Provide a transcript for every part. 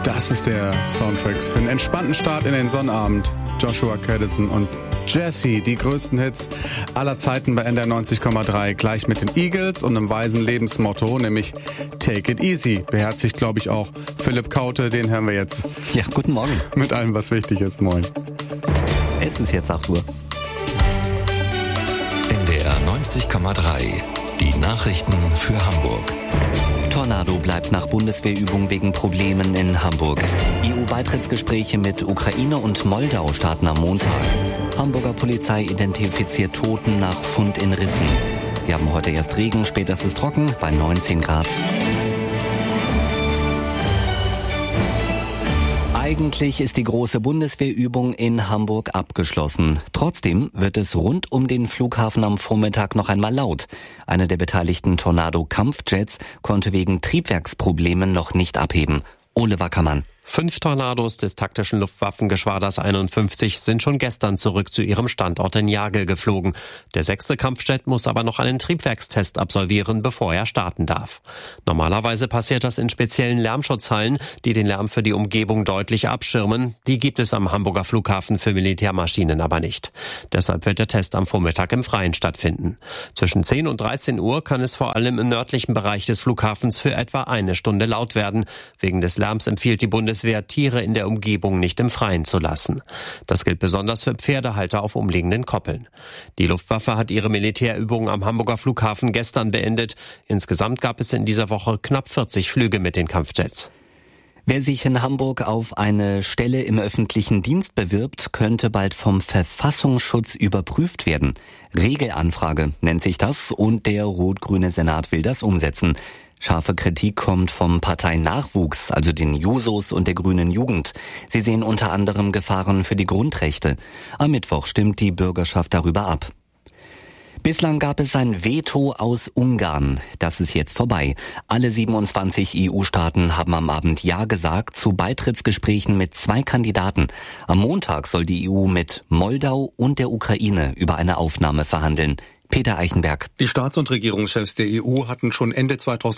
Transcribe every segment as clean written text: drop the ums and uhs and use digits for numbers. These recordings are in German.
Das ist der Soundtrack für einen entspannten Start in den Sonnabend. Joshua Caddison und Jesse, die größten Hits aller Zeiten bei NDR 90,3. Gleich mit den Eagles und einem weisen Lebensmotto, nämlich Take it easy. Beherzigt, glaube ich, auch Philipp Kaute. Den hören wir jetzt. Ja, guten Morgen. Mit allem, was wichtig ist. Moin. Es ist jetzt 8 Uhr. NDR 90,3. Die Nachrichten für Hamburg. Tornado bleibt nach Bundeswehrübung wegen Problemen in Hamburg. EU-Beitrittsgespräche mit Ukraine und Moldau starten am Montag. Hamburger Polizei identifiziert Toten nach Fund in Rissen. Wir haben heute erst Regen, später ist es trocken bei 19 Grad. Eigentlich ist die große Bundeswehrübung in Hamburg abgeschlossen. Trotzdem wird es rund um den Flughafen am Vormittag noch einmal laut. Einer der beteiligten Tornado-Kampfjets konnte wegen Triebwerksproblemen noch nicht abheben. Ole Wackermann. 5 Tornados des taktischen Luftwaffengeschwaders 51 sind schon gestern zurück zu ihrem Standort in Jagel geflogen. Der 6. Kampfjet muss aber noch einen Triebwerkstest absolvieren, bevor er starten darf. Normalerweise passiert das in speziellen Lärmschutzhallen, die den Lärm für die Umgebung deutlich abschirmen. Die gibt es am Hamburger Flughafen für Militärmaschinen aber nicht. Deshalb wird der Test am Vormittag im Freien stattfinden. Zwischen 10 und 13 Uhr kann es vor allem im nördlichen Bereich des Flughafens für etwa 1 Stunde laut werden. Wegen des Lärms empfiehlt die Bundeswehr, Tiere in der Umgebung nicht im Freien zu lassen. Das gilt besonders für Pferdehalter auf umliegenden Koppeln. Die Luftwaffe hat ihre Militärübungen am Hamburger Flughafen gestern beendet. Insgesamt gab es in dieser Woche knapp 40 Flüge mit den Kampfjets. Wer sich in Hamburg auf eine Stelle im öffentlichen Dienst bewirbt, könnte bald vom Verfassungsschutz überprüft werden. Regelanfrage nennt sich das und der rot-grüne Senat will das umsetzen. Scharfe Kritik kommt vom Parteinachwuchs, also den Jusos und der grünen Jugend. Sie sehen unter anderem Gefahren für die Grundrechte. Am Mittwoch stimmt die Bürgerschaft darüber ab. Bislang gab es ein Veto aus Ungarn. Das ist jetzt vorbei. Alle 27 EU-Staaten haben am Abend Ja gesagt zu Beitrittsgesprächen mit 2 Kandidaten. Am Montag soll die EU mit Moldau und der Ukraine über eine Aufnahme verhandeln. Peter Eichenberg. Die Staats- und Regierungschefs der EU hatten schon Ende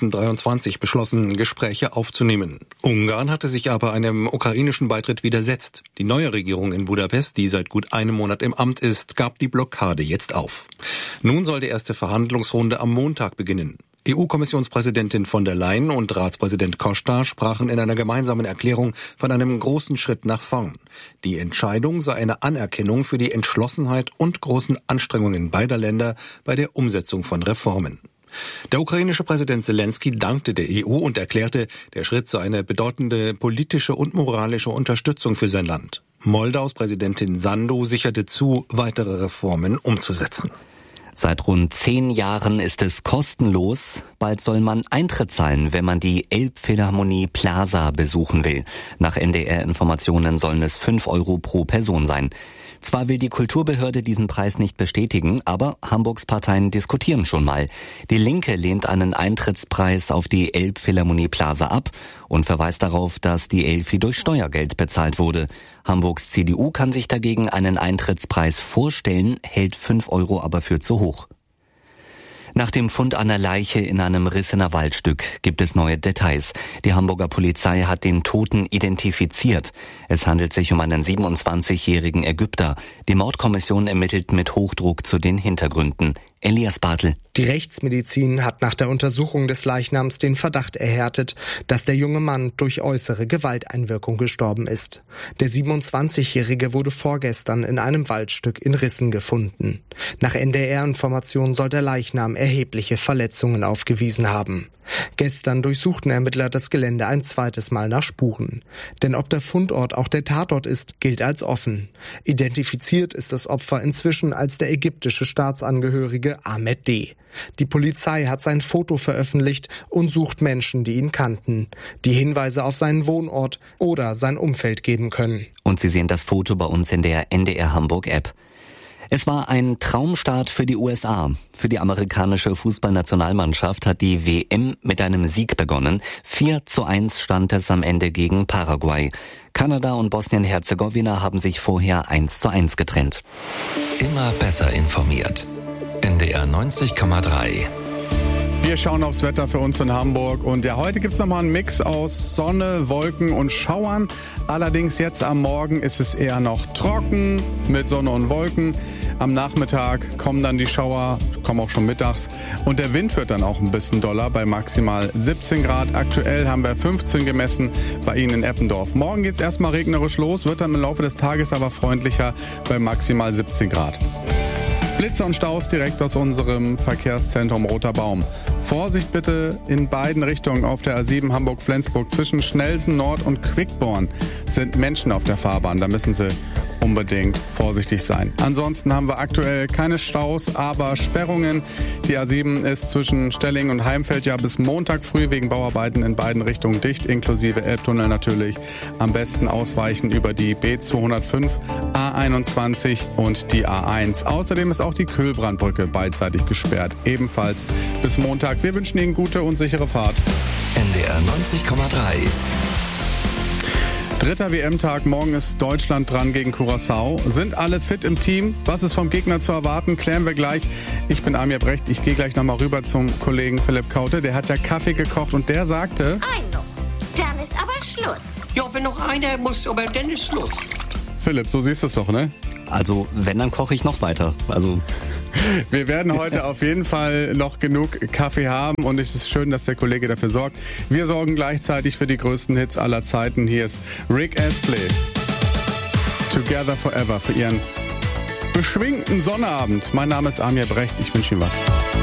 2023 beschlossen, Gespräche aufzunehmen. Ungarn hatte sich aber einem ukrainischen Beitritt widersetzt. Die neue Regierung in Budapest, die seit gut einem Monat im Amt ist, gab die Blockade jetzt auf. Nun soll die erste Verhandlungsrunde am Montag beginnen. EU-Kommissionspräsidentin von der Leyen und Ratspräsident Costa sprachen in einer gemeinsamen Erklärung von einem großen Schritt nach vorn. Die Entscheidung sei eine Anerkennung für die Entschlossenheit und großen Anstrengungen beider Länder bei der Umsetzung von Reformen. Der ukrainische Präsident Zelensky dankte der EU und erklärte, der Schritt sei eine bedeutende politische und moralische Unterstützung für sein Land. Moldaus Präsidentin Sandu sicherte zu, weitere Reformen umzusetzen. Seit rund 10 Jahren ist es kostenlos. Bald soll man Eintritt zahlen, wenn man die Elbphilharmonie Plaza besuchen will. Nach NDR-Informationen sollen es 5 € pro Person sein. Zwar will die Kulturbehörde diesen Preis nicht bestätigen, aber Hamburgs Parteien diskutieren schon mal. Die Linke lehnt einen Eintrittspreis auf die Elbphilharmonie Plaza ab und verweist darauf, dass die Elfi durch Steuergeld bezahlt wurde. Hamburgs CDU kann sich dagegen einen Eintrittspreis vorstellen, hält 5 € aber für zu hoch. Nach dem Fund einer Leiche in einem Rissener Waldstück gibt es neue Details. Die Hamburger Polizei hat den Toten identifiziert. Es handelt sich um einen 27-jährigen Ägypter. Die Mordkommission ermittelt mit Hochdruck zu den Hintergründen. Elias Bartel. Die Rechtsmedizin hat nach der Untersuchung des Leichnams den Verdacht erhärtet, dass der junge Mann durch äußere Gewalteinwirkung gestorben ist. Der 27-Jährige wurde vorgestern in einem Waldstück in Rissen gefunden. Nach NDR-Informationen soll der Leichnam erhebliche Verletzungen aufgewiesen haben. Gestern durchsuchten Ermittler das Gelände ein zweites Mal nach Spuren. Denn ob der Fundort auch der Tatort ist, gilt als offen. Identifiziert ist das Opfer inzwischen als der ägyptische Staatsangehörige Ahmed D. Die Polizei hat sein Foto veröffentlicht und sucht Menschen, die ihn kannten, die Hinweise auf seinen Wohnort oder sein Umfeld geben können. Und Sie sehen das Foto bei uns in der NDR Hamburg App. Es war ein Traumstart für die USA. Für die amerikanische Fußballnationalmannschaft hat die WM mit einem Sieg begonnen. 4:1 stand es am Ende gegen Paraguay. Kanada und Bosnien-Herzegowina haben sich vorher 1:1 getrennt. Immer besser informiert. NDR 90,3. Wir schauen aufs Wetter für uns in Hamburg und ja, heute gibt's nochmal einen Mix aus Sonne, Wolken und Schauern. Allerdings jetzt am Morgen ist es eher noch trocken mit Sonne und Wolken. Am Nachmittag kommen dann die Schauer, kommen auch schon mittags und der Wind wird dann auch ein bisschen doller bei maximal 17 Grad. Aktuell haben wir 15 gemessen bei Ihnen in Eppendorf. Morgen geht's erstmal regnerisch los, wird dann im Laufe des Tages aber freundlicher bei maximal 17 Grad. Blitze und Staus direkt aus unserem Verkehrszentrum Roter Baum. Vorsicht bitte in beiden Richtungen auf der A7 Hamburg-Flensburg. Zwischen Schnelsen Nord und Quickborn sind Menschen auf der Fahrbahn. Da müssen Sie unbedingt vorsichtig sein. Ansonsten haben wir aktuell keine Staus, aber Sperrungen. Die A7 ist zwischen Stellingen und Heimfeld ja bis Montag früh wegen Bauarbeiten in beiden Richtungen dicht, inklusive Elbtunnel natürlich. Am besten ausweichen über die B205, A21 und die A1. Außerdem ist auch die Kühlbrandbrücke beidseitig gesperrt, ebenfalls bis Montag. Wir wünschen Ihnen gute und sichere Fahrt. NDR 90,3. Dritter WM-Tag, morgen ist Deutschland dran gegen Curaçao. Sind alle fit im Team? Was ist vom Gegner zu erwarten? Klären wir gleich. Ich bin Amir Brecht, ich gehe gleich nochmal rüber zum Kollegen Philipp Kaute. Der hat ja Kaffee gekocht und der sagte... Dann ist aber Schluss. Ja, wenn noch einer muss, aber dann ist Schluss. Philipp, so siehst du es doch, ne? Also, wenn, dann koche ich noch weiter. Wir werden heute auf jeden Fall noch genug Kaffee haben und es ist schön, dass der Kollege dafür sorgt. Wir sorgen gleichzeitig für die größten Hits aller Zeiten. Hier ist Rick Astley. Together Forever für Ihren beschwingten Sonnabend. Mein Name ist Amir Brecht. Ich wünsche Ihnen was.